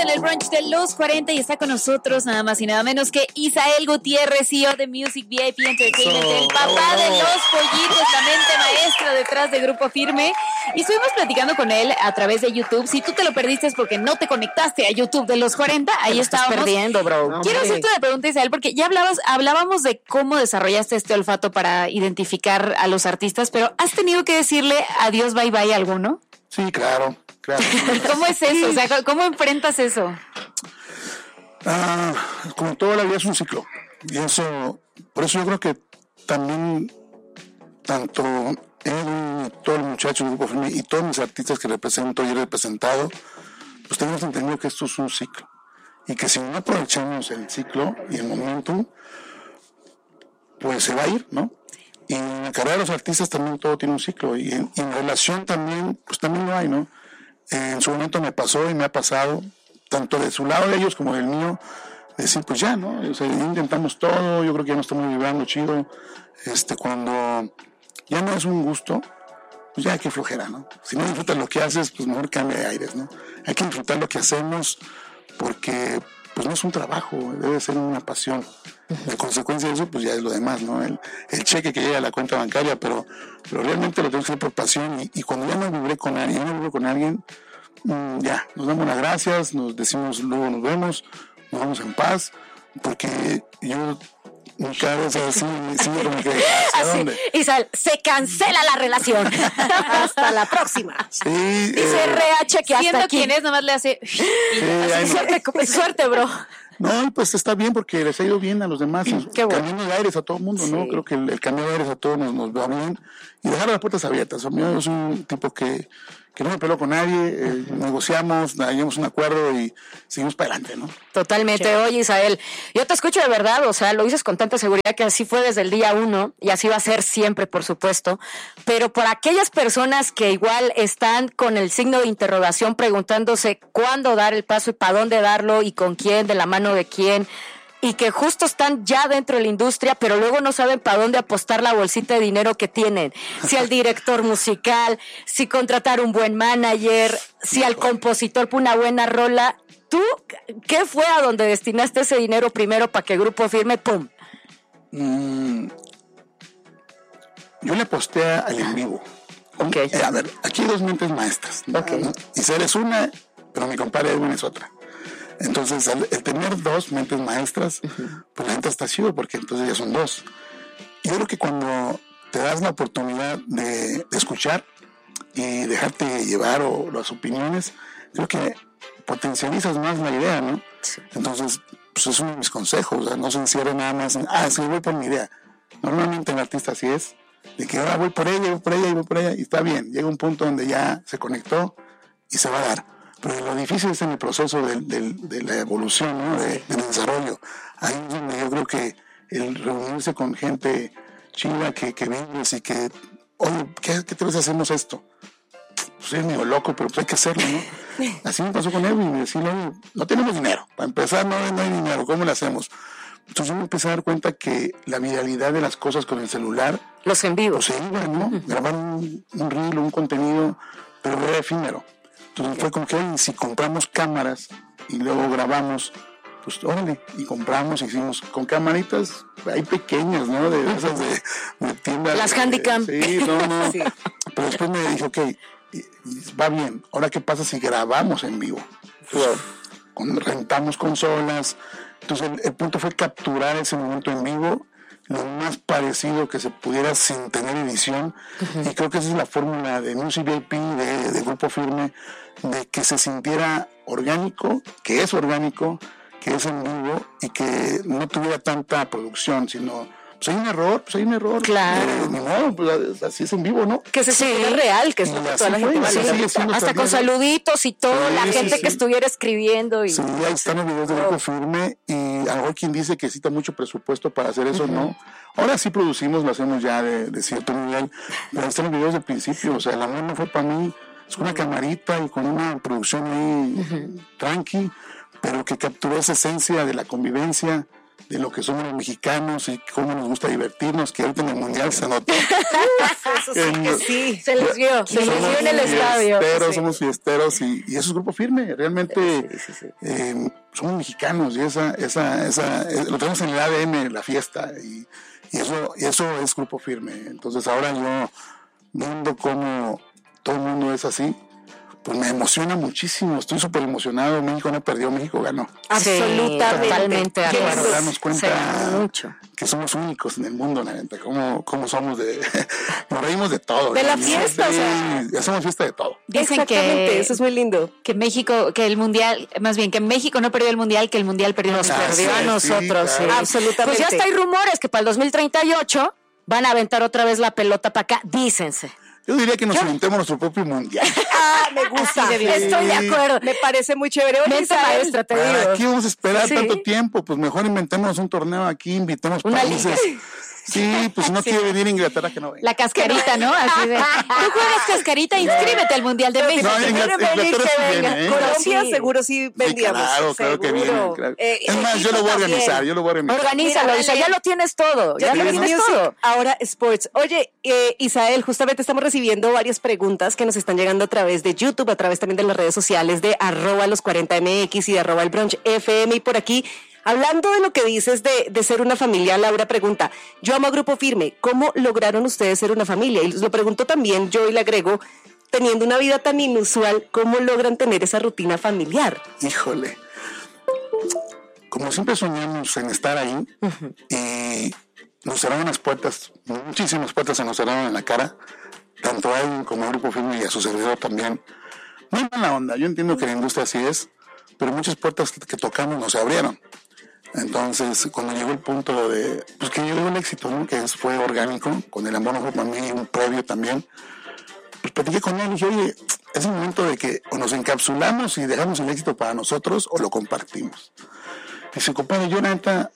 en el brunch de los 40 y está con nosotros nada más y nada menos que Isael Gutiérrez, CEO de Music VIP Entertainment, el papá de los pollitos, la mente maestra detrás de Grupo Firme. Y estuvimos platicando con él a través de YouTube. Si tú te lo perdiste es porque no te conectaste a YouTube de los 40, ahí estábamos. Perdiendo, bro. Quiero hacerte una pregunta, Isael, porque ya hablábamos de cómo desarrollaste este olfato para identificar a los artistas, pero ¿has tenido que decirle adiós, bye bye a alguno? Sí, claro. ¿Cómo es eso? O sea, ¿cómo enfrentas eso? Como toda la vida es un ciclo. Y eso, por eso yo creo que también, tanto él, todos los muchachos del Grupo Firme y todos mis artistas que represento y he representado, pues tenemos entendido que esto es un ciclo. Y que si no aprovechamos el ciclo y el momentum, pues se va a ir, ¿no? Y en la carrera de los artistas también todo tiene un ciclo. Y en relación también, pues también lo hay, ¿no? En su momento me pasó y me ha pasado, tanto de su lado de ellos como del mío, decir, pues ya, ¿no? O sea, intentamos todo, yo creo que ya no estamos vibrando chido. Cuando ya no es un gusto, pues ya hay que flojera, ¿no? Si no disfrutas lo que haces, pues mejor cambia de aires, ¿no? Hay que disfrutar lo que hacemos porque pues no es un trabajo, debe ser una pasión. La consecuencia de eso, pues ya es lo demás, ¿no? El cheque que llega a la cuenta bancaria, pero realmente lo tengo que hacer por pasión. Y cuando ya no vibré con alguien, ya, nos damos las gracias, nos decimos luego nos vemos, nos vamos en paz, porque yo cada vez así como que ¿hacia dónde? Isabel, se cancela la relación. Hasta la próxima. Sí. Dice RH que hasta Siendo aquí. quién es, nomás le hace... Suerte, bro. No, pues está bien porque les ha ido bien a los demás. Qué bueno. Camino de aires a todo el mundo, ¿no? Sí. Creo que el cambio de aires a todos nos va bien. Y dejar las puertas abiertas. Yo soy un tipo que no me peleo con nadie, negociamos, hallamos un acuerdo y seguimos para adelante, ¿no? Totalmente. Sí. Oye, Isael, yo te escucho de verdad, o sea, lo dices con tanta seguridad que así fue desde el día 1 y así va a ser siempre, por supuesto. Pero por aquellas personas que igual están con el signo de interrogación preguntándose cuándo dar el paso y para dónde darlo y con quién, de la mano de quién, y que justo están ya dentro de la industria, pero luego no saben para dónde apostar la bolsita de dinero que tienen. Si al director musical, si contratar un buen manager, si al compositor por una buena rola. ¿Tú qué fue a donde destinaste ese dinero primero para que Grupo Firme, pum? Yo le aposté al en vivo. Okay. A ver, aquí hay dos mentes maestras. Okay. ¿No? Isabel es una, pero mi compadre Edwin es otra. Entonces, el tener dos mentes maestras, pues la gente está chido porque entonces ya son dos. Yo creo que cuando te das la oportunidad de escuchar y dejarte llevar o las opiniones, creo que potencializas más la idea, ¿no? Sí. Entonces, pues es uno de mis consejos, o sea, no se encierre nada más en, sí, voy por mi idea. Normalmente el artista así es, de que ahora voy por ella, y está bien, llega un punto donde ya se conectó y se va a dar. Pero lo difícil es en el proceso de la evolución, ¿no? Del desarrollo. Ahí es donde yo creo que el reunirse con gente chida que vives y que, oye, ¿qué te ves hacemos esto? Pues es medio loco, pero pues hay que hacerlo, ¿no? Así me pasó con él y decirle, oye, no tenemos dinero. Para empezar, no hay dinero, ¿cómo lo hacemos? Entonces yo me empecé a dar cuenta que la viralidad de las cosas con el celular... Los en vivo. Pues se iba, ¿no? Grabar un reel, un contenido, pero era efímero. Entonces fue como que, oye, si compramos cámaras y luego grabamos, pues órale, y compramos, hicimos con camaritas, hay pequeñas, ¿no? De esas de tiendas. Las Handycam. Sí, no. Sí. Pero después me dije, ok, va bien, ahora qué pasa si grabamos en vivo. Entonces, rentamos consolas. Entonces el punto fue capturar ese momento en vivo lo más parecido que se pudiera sin tener edición, y creo que esa es la fórmula de Music VIP, de Grupo Firme, de que se sintiera orgánico, que es orgánico, que es en vivo y que no tuviera tanta producción, sino pues hay un error. Claro. Ni modo, pues así es en vivo, ¿no? Que se siente real, que es lo que toda la gente vale. Hasta con saluditos y todo, la gente que estuviera escribiendo. Y... Sí, ahí están los videos de Grupo Firme, y algo quien dice que necesita mucho presupuesto para hacer eso, ¿no? Ahora sí producimos, lo hacemos ya de cierto nivel, pero ahí están los videos del principio, o sea, el amor no fue para mí, es con una camarita y con una producción ahí tranqui, pero que capturó esa esencia de la convivencia, de lo que somos los mexicanos y cómo nos gusta divertirnos, que ahorita en el Mundial se notó. Eso sí que sí. Se les vio en el estadio. Somos fiesteros y eso es Grupo Firme. Realmente somos mexicanos y lo tenemos en el ADN, la fiesta, y eso es Grupo Firme. Entonces ahora yo, viendo cómo todo el mundo es así, pues me emociona muchísimo, estoy súper emocionado. México no perdió, México ganó. Absolutamente, totalmente de acuerdo. Darnos cuenta que somos únicos en el mundo, la neta, cómo somos nos reímos de todo. De la fiesta, hacemos fiesta de todo. Dicen que eso es muy lindo. Que México, que el Mundial, más bien que México no perdió el Mundial, que el Mundial perdió a nosotros. Sí. Absolutamente. Pues ya hasta hay rumores que para el 2038 van a aventar otra vez la pelota para acá, dícense. Yo diría que nos inventemos nuestro propio mundial. Me gusta. Sí, estoy de acuerdo. Me parece muy chévere. Mente maestra, te digo. ¿Para qué vamos a esperar tanto tiempo? Pues mejor inventemos un torneo aquí, invitemos países. Sí, pues si no quiere venir a Inglaterra, que no venga. La cascarita, ¿no? Así de, tú juegas cascarita, inscríbete al Mundial de México. No, Inglaterra sí viene, ¿eh? Colombia seguro sí vendríamos. Sí, claro que viene. Claro. Es más, yo lo voy a organizar, Organízalo, Isa, ya lo tienes todo. Ya lo tienes todo. Ahora, sports. Oye, Isael, justamente estamos recibiendo varias preguntas que nos están llegando a través de YouTube, a través también de las redes sociales de @los40mx y de @elbrunchfm. Y por aquí, hablando de lo que dices de ser una familia, Laura pregunta, yo amo a Grupo Firme, ¿cómo lograron ustedes ser una familia? Y lo pregunto también yo y le agrego, teniendo una vida tan inusual, ¿cómo logran tener esa rutina familiar? Híjole, como siempre soñamos en estar ahí, y nos cerraron las puertas, muchísimas puertas se nos cerraron en la cara, tanto a él como a Grupo Firme y a su servidor también. No hay mala onda, yo entiendo que la industria así es, pero muchas puertas que tocamos no se abrieron. Entonces, cuando llegó el punto de, pues que llegó el éxito, ¿no? Que fue orgánico, con el amor no fue para mí, un previo también, pues platiqué con él y dije, oye, es el momento de que o nos encapsulamos y dejamos el éxito para nosotros o lo compartimos. Dice, compadre, yo neta,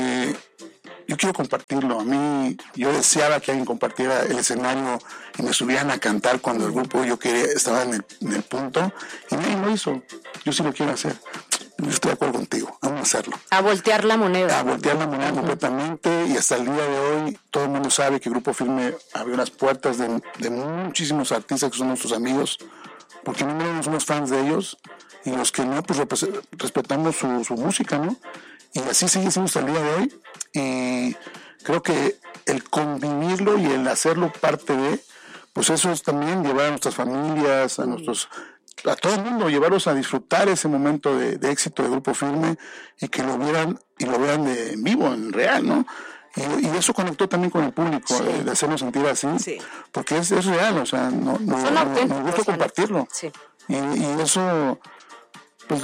yo quiero compartirlo. A mí, yo deseaba que alguien compartiera el escenario y me subieran a cantar cuando el grupo yo quería, estaba en el punto, y nadie lo hizo. Yo sí lo quiero hacer. Yo estoy de acuerdo contigo, vamos a hacerlo. A voltear la moneda. A voltear la moneda completamente, y hasta el día de hoy todo el mundo sabe que Grupo Firme abrió las puertas de muchísimos artistas que son nuestros amigos, porque no somos fans de ellos, y los que no, pues respetamos su música, ¿no? Y así sigue siendo hasta el día de hoy, y creo que el convivirlo y el hacerlo parte de, pues eso es también llevar a nuestras familias, a todo el mundo, llevarlos a disfrutar ese momento de éxito de Grupo Firme, y que lo vean en vivo, en real, ¿no? Y eso conectó también con el público, de hacernos sentir así, porque es real, o sea, nos gusta compartirlo. Sí. Y eso, pues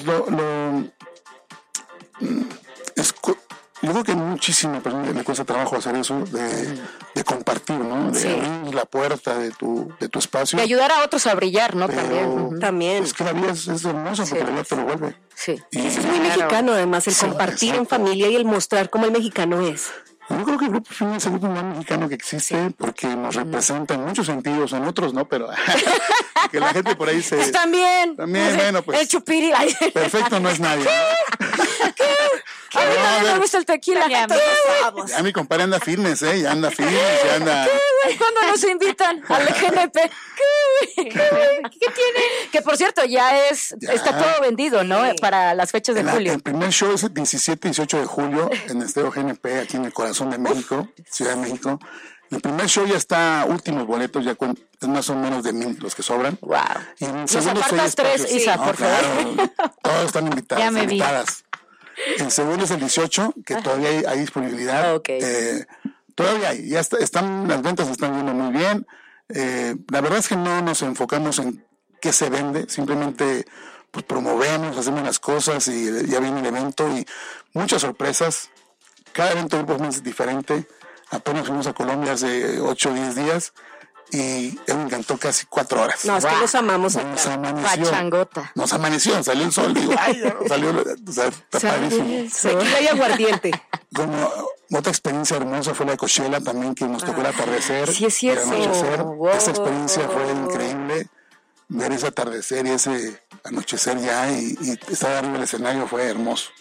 yo creo que a muchísimas personas le cuesta trabajo hacer eso, de compartir, ¿no? De abrir la puerta de tu espacio. De ayudar a otros a brillar, ¿no? Pero también. Es que la vida es hermosa, porque la vida te lo vuelve. Sí. Y eso es muy mexicano, además, el compartir en familia y el mostrar cómo el mexicano es. Yo creo que el Grupo Firme es el grupo más mexicano que existe, porque nos representa en muchos sentidos, en otros no, pero que la gente por ahí se... Pues también, bueno, pues... El chupiri. Perfecto no es nadie, ¿no? A mí no me gusta el tequila. Ya mi compadre anda firmes, ya anda firmes, ya anda... ¿Cuándo nos invitan al GNP? ¿Qué tiene? Que por cierto, está todo vendido, ¿no? Para las fechas de julio. El primer show es el 17 y 18 de julio en Estéreo GNP, aquí en el corazón de México, Ciudad de México. El primer show ya está, últimos boletos, ya es más o menos de 1,000 los que sobran. Wow. Y en el Nos segundo apartas 3, Isa, por favor. Todos están invitados. Ya me vi. El segundo es el 18, que todavía hay disponibilidad. Okay. Todavía hay, las ventas están yendo muy bien. La verdad es que no nos enfocamos en qué se vende, simplemente pues promovemos, hacemos las cosas y ya viene el evento y muchas sorpresas. Cada evento de Grupo Firme es diferente. Apenas fuimos a Colombia hace 8 o 10 días y él me encantó casi 4 horas. No, es que los amamos. Nos amaneció. Pachangota. Nos amaneció, salió el sol, digo, salió, o sea, está padrísimo. Tequila y aguardiente. Como otra experiencia hermosa fue la de Coachella también, que nos tocó el atardecer. Sí, es cierto. El anochecer. Esa experiencia fue increíble. Ver ese atardecer y ese anochecer ya y estar arriba del escenario fue hermoso.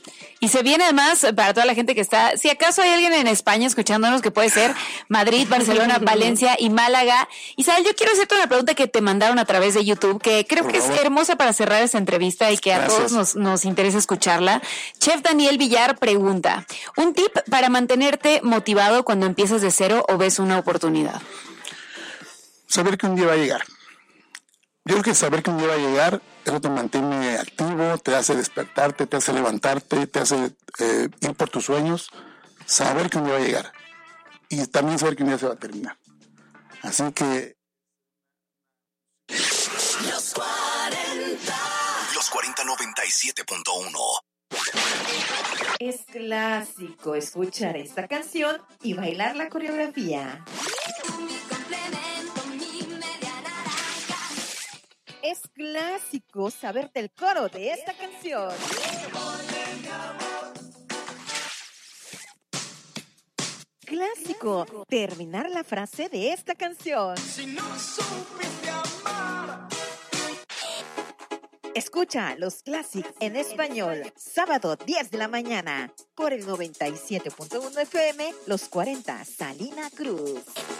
Y se viene además para toda la gente que está, si acaso hay alguien en España escuchándonos, que puede ser Madrid, Barcelona, Valencia y Málaga. Isabel, yo quiero hacerte una pregunta que te mandaron a través de YouTube, que creo que es hermosa para cerrar esta entrevista y que a todos nos interesa escucharla. Chef Daniel Villar pregunta, ¿un tip para mantenerte motivado cuando empiezas de cero o ves una oportunidad? Saber que un día va a llegar. Yo creo que saber que un día va a llegar, eso te mantiene activo, te hace despertarte, te hace levantarte, te hace ir por tus sueños. Saber que un día va a llegar. Y también saber que un día se va a terminar. Así que... Los 40. Los 40 97.1. Es clásico escuchar esta canción y bailar la coreografía. Es clásico saberte el coro de esta canción. Clásico terminar la frase de esta canción. Si no supiste amar. Escucha los clásicos en español, sábado 10 de la mañana, por el 97.1 FM, Los 40, Salina Cruz.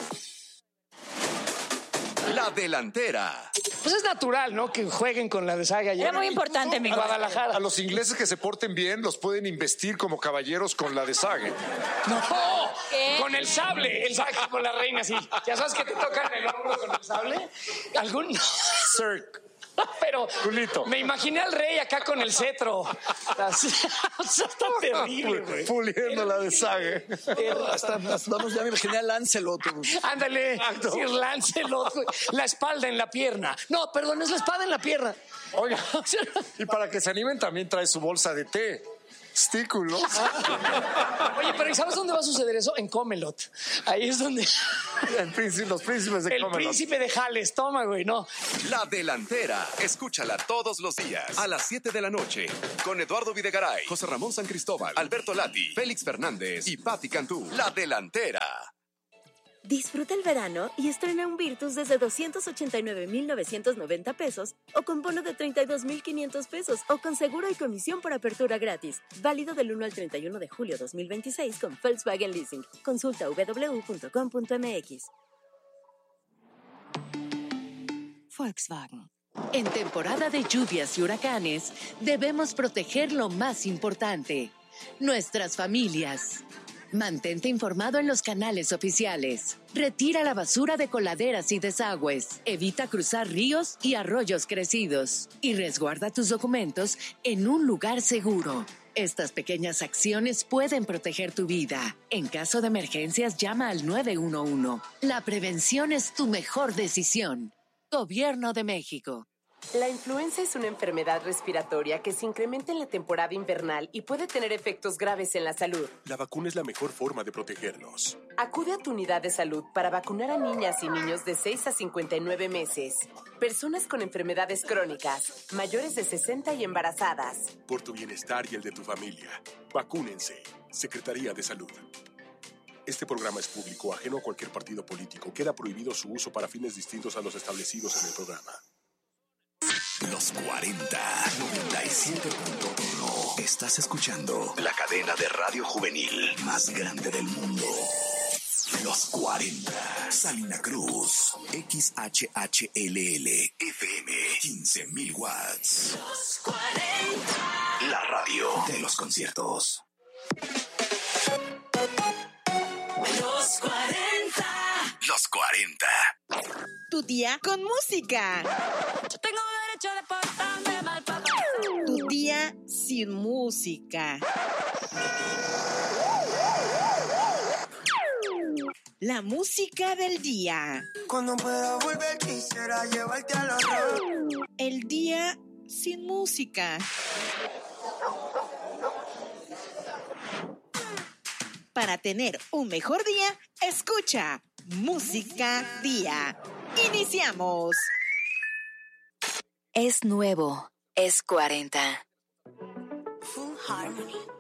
La delantera. Pues es natural, ¿no? Que jueguen con la deshaga. Era muy importante, mi Guadalajara. A los ingleses que se porten bien los pueden investir como caballeros con la deshague. No, ¿qué? con el sable con la reina, sí. ¿Ya sabes que te tocan el hombro con el sable? ¿Algún? Sir, Pero Julito. Me imaginé al rey acá con el cetro. Así, o sea, está terrible, güey. Puliendo la deshague. Vamos, ya me imaginé a Lancelot. Ándale, sí, Lancelot, güey. La espalda en la pierna. No, perdón, es la espada en la pierna. Oiga, y para que se animen también trae su bolsa de té. Testículos. Oye, pero ¿y sabes dónde va a suceder eso? En Camelot. Ahí es donde... Los príncipes de El Camelot. príncipe de Jales, toma, güey, no. La delantera. Escúchala todos los días a las 7 de la noche con Eduardo Videgaray, José Ramón San Cristóbal, Alberto Lati, Félix Fernández y Patti Cantú. La delantera. Disfruta el verano y estrena un Virtus desde 289,990 pesos o con bono de 32,500 pesos o con seguro y comisión por apertura gratis. Válido del 1 al 31 de julio 2026 con Volkswagen Leasing. Consulta www.com.mx. Volkswagen. En temporada de lluvias y huracanes, debemos proteger lo más importante, nuestras familias. Mantente informado en los canales oficiales. Retira la basura de coladeras y desagües. Evita cruzar ríos y arroyos crecidos. Y resguarda tus documentos en un lugar seguro. Estas pequeñas acciones pueden proteger tu vida. En caso de emergencias, llama al 911. La prevención es tu mejor decisión. Gobierno de México. La influenza es una enfermedad respiratoria que se incrementa en la temporada invernal y puede tener efectos graves en la salud. La vacuna es la mejor forma de protegernos. Acude a tu unidad de salud para vacunar a niñas y niños de 6 a 59 meses, personas con enfermedades crónicas, mayores de 60 y embarazadas. Por tu bienestar y el de tu familia, vacúnense. Secretaría de Salud. Este programa es público, ajeno a cualquier partido político. Queda prohibido su uso para fines distintos a los establecidos en el programa. Los 40 97.1. Estás escuchando la cadena de radio juvenil más grande del mundo. Los 40. Salina Cruz. XHHLL. FM. 15,000 watts. Los 40. La radio de los conciertos. Los 40. Los 40. Tu día con música. Yo tengo derecho de portarme mal, papá. Tu día sin música. La música del día. Cuando pueda volver quisiera llevarte a la radio. El día sin música. Para tener un mejor día, escucha Música Día. Iniciamos. Es nuevo, es 40. Full Harmony.